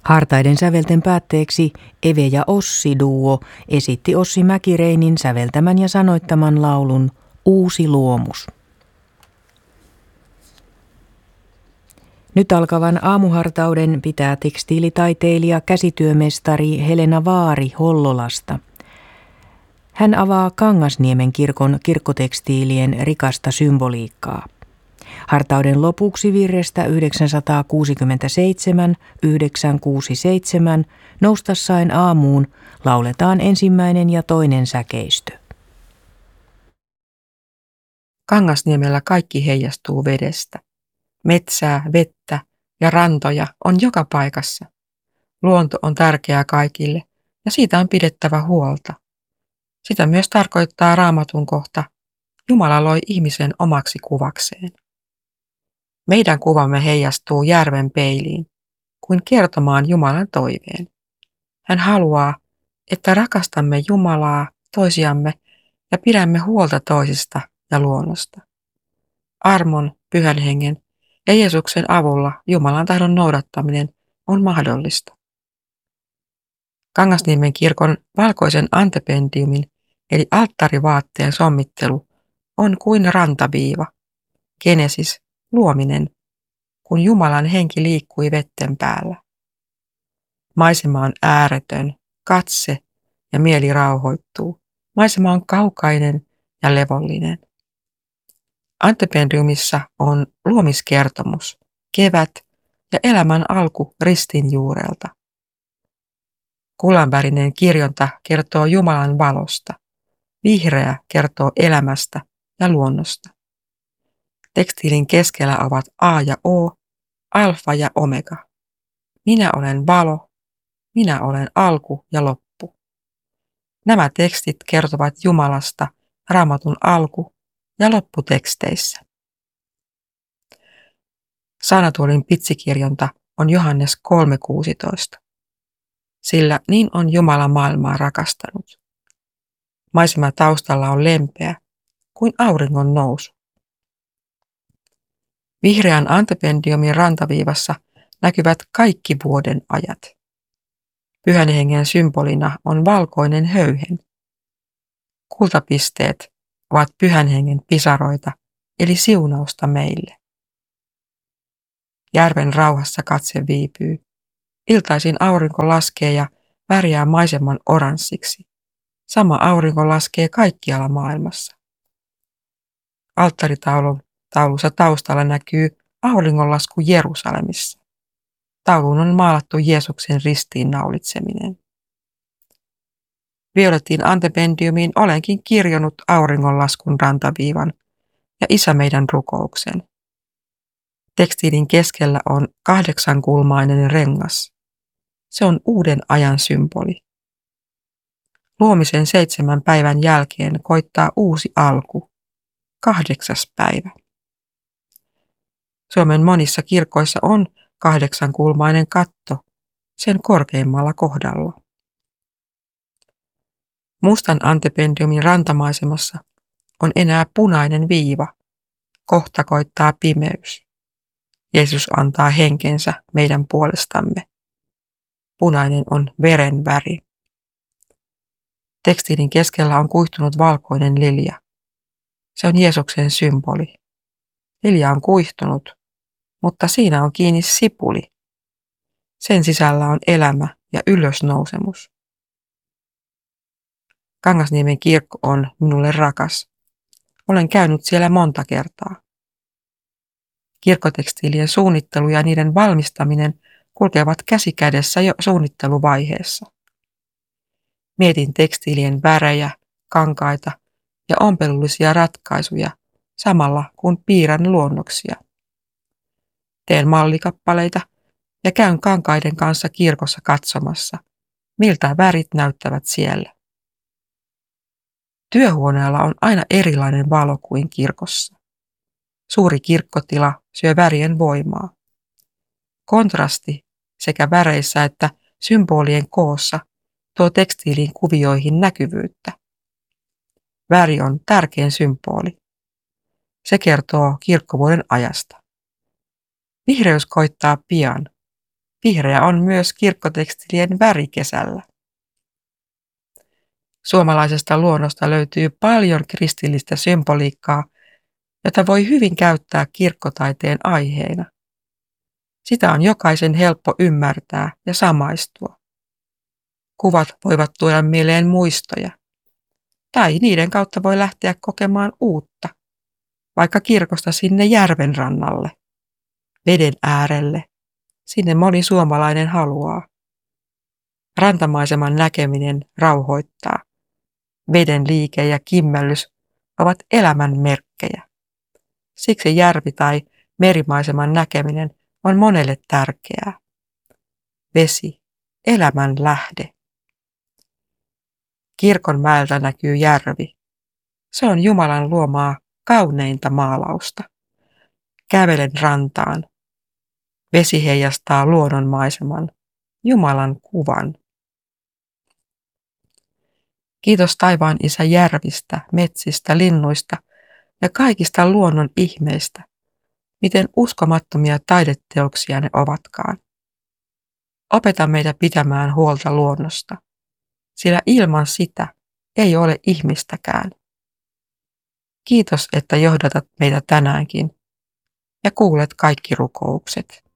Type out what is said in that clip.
Hartaiden sävelten päätteeksi Eve ja Ossi-duo esitti Ossi Mäkireinin säveltämän ja sanoittaman laulun Uusi luomus. Nyt alkavan aamuhartauden pitää tekstiilitaiteilija käsityömestari Helena Vaari Hollolasta. Hän avaa Kangasniemen kirkon kirkkotekstiilien rikasta symboliikkaa. Hartauden lopuksi virrestä 967 Noustassain aamuun lauletaan ensimmäinen ja toinen säkeistö. Kangasniemellä kaikki heijastuu vedestä. Metsää, vettä ja rantoja on joka paikassa. Luonto on tärkeää kaikille ja siitä on pidettävä huolta. Sitä myös tarkoittaa Raamatun kohta, Jumala loi ihmisen omaksi kuvakseen. Meidän kuvamme heijastuu järven peiliin, kuin kertomaan Jumalan toiveen. Hän haluaa, että rakastamme Jumalaa, toisiamme ja pidämme huolta toisista ja luonnosta. Armon, Pyhän Hengen ja Jeesuksen avulla Jumalan tahdon noudattaminen on mahdollista. Kangasniemen kirkon valkoisen antependiumin eli alttarivaatteen sommittelu on kuin rantaviiva, Genesis, luominen, kun Jumalan henki liikkui vetten päällä. Maisema on ääretön, katse ja mieli rauhoittuu. Maisema on kaukainen ja levollinen. Antependiumissa on luomiskertomus, kevät ja elämän alku ristin juurelta. Kullanvärinen kirjonta kertoo Jumalan valosta. Vihreä kertoo elämästä ja luonnosta. Tekstiilin keskellä ovat A ja O, alfa ja omega. Minä olen valo, minä olen alku ja loppu. Nämä tekstit kertovat Jumalasta Raamatun alku- ja lopputeksteissä. Saarnatuolin pitsikirjonta on Johannes 3,16. Sillä niin on Jumala maailmaa rakastanut. Maisema taustalla on lempeä kuin auringon nousu. Vihreän antependiumin rantaviivassa näkyvät kaikki vuoden ajat. Pyhän Hengen symbolina on valkoinen höyhen. Kultapisteet ovat Pyhän Hengen pisaroita, eli siunausta meille. Järven rauhassa katse viipyy. Iltaisin aurinko laskee ja värjää maiseman oranssiksi. Sama aurinko laskee kaikkialla maailmassa. Alttaritaulussa taustalla näkyy auringonlasku Jerusalemissa. Tauluun on maalattu Jeesuksen ristiinnaulitseminen. Violettiin antependiumiin olenkin kirjonnut auringonlaskun rantaviivan ja Isä meidän rukouksen. Tekstiilin keskellä on 8-kulmainen rengas. Se on uuden ajan symboli. Luomisen 7 päivän jälkeen koittaa uusi alku, 8. päivä. Suomen monissa kirkoissa on 8-kulmainen katto sen korkeimmalla kohdalla. Mustan antependiumin rantamaisemassa on enää punainen viiva. Kohta koittaa pimeys. Jeesus antaa henkensä meidän puolestamme. Punainen on veren väri. Tekstiilin keskellä on kuihtunut valkoinen lilja. Se on Jeesuksen symboli. Lilja on kuihtunut, mutta siinä on kiinni sipuli. Sen sisällä on elämä ja ylösnousemus. Kangasniemen kirkko on minulle rakas. Olen käynyt siellä monta kertaa. Kirkkotekstiilien suunnittelu ja niiden valmistaminen kulkevat käsi kädessä jo suunnitteluvaiheessa. Mietin tekstiilien värejä, kankaita ja ompelullisia ratkaisuja samalla kun piirrän luonnoksia. Teen mallikappaleita ja käyn kankaiden kanssa kirkossa katsomassa, miltä värit näyttävät siellä. Työhuoneella on aina erilainen valo kuin kirkossa. Suuri kirkkotila syö värien voimaa. Kontrasti sekä väreissä että symbolien koossa tuo tekstiilin kuvioihin näkyvyyttä. Väri on tärkein symboli. Se kertoo kirkkovuoden ajasta. Vihreys koittaa pian. Vihreä on myös kirkkotekstilien väri kesällä. Suomalaisesta luonnosta löytyy paljon kristillistä symboliikkaa, jota voi hyvin käyttää kirkkotaiteen aiheena. Sitä on jokaisen helppo ymmärtää ja samaistua. Kuvat voivat tuoda mieleen muistoja, tai niiden kautta voi lähteä kokemaan uutta, vaikka kirkosta sinne järven rannalle, veden äärelle, sinne moni suomalainen haluaa. Rantamaiseman näkeminen rauhoittaa. Veden liike ja kimmellys ovat elämän merkkejä. Siksi järvi- tai merimaiseman näkeminen on monelle tärkeää. Vesi, elämän lähde. Kirkonmäeltä näkyy järvi. Se on Jumalan luomaa kauneinta maalausta. Kävelen rantaan. Vesi heijastaa luonnonmaiseman, Jumalan kuvan. Kiitos taivaan Isä järvistä, metsistä, linnuista ja kaikista luonnon ihmeistä, miten uskomattomia taideteoksia ne ovatkaan. Opeta meitä pitämään huolta luonnosta, sillä ilman sitä ei ole ihmistäkään. Kiitos, että johdatat meitä tänäänkin ja kuulet kaikki rukoukset.